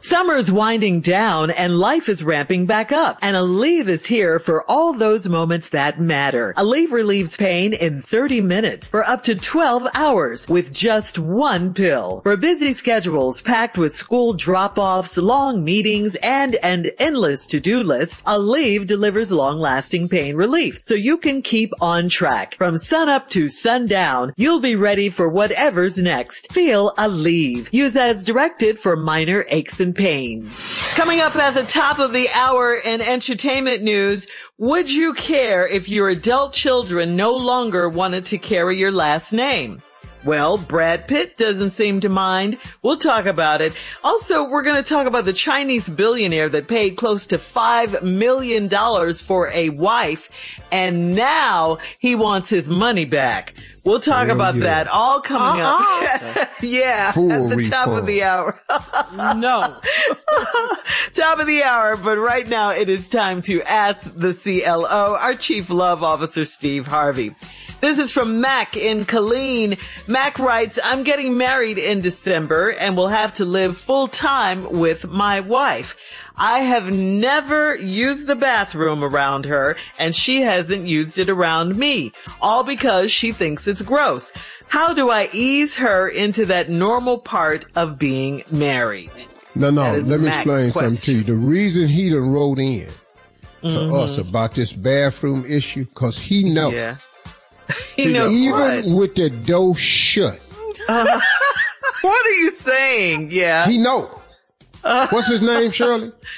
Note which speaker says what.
Speaker 1: Summer's winding down and life is ramping back up. And Aleve is here for all those moments that matter. Aleve relieves pain in 30 minutes for up to 12 hours with just one pill. For busy schedules packed with school drop-offs, long meetings, and an endless to-do list, Aleve delivers long-lasting pain relief so you can keep on track. From sunup to sundown, you'll be ready for whatever's next. Feel Aleve. Use as directed for minor aches and pain. Coming up at the top of the hour in entertainment news, would you care if your adult children no longer wanted to carry your last name? Well, Brad Pitt doesn't seem to mind. We'll talk about it. Also, we're going to talk about the Chinese billionaire that paid close to $5 million for a wife, and now he wants his money back. We'll talk about that all coming up. Yeah,
Speaker 2: Full
Speaker 1: at the
Speaker 2: refund.
Speaker 1: top of the hour.
Speaker 3: No.
Speaker 1: Top of the hour, but right now it is time to ask the CLO, our Chief Love Officer, Steve Harvey. This is from Mac in Killeen. Mac writes, I'm getting married in December and will have to live full time with my wife. I have never used the bathroom around her and she hasn't used it around me, all because she thinks it's gross. How do I ease her into that normal part of being married?
Speaker 2: No, let me
Speaker 1: Mac's
Speaker 2: explain something
Speaker 1: question.
Speaker 2: to you. The reason he done wrote in to us about this bathroom issue, cause he knows.
Speaker 1: Yeah. He knows
Speaker 2: Even
Speaker 1: what?
Speaker 2: with the door shut,
Speaker 1: What are you saying? Yeah.
Speaker 2: he know. What's his name, Shirley?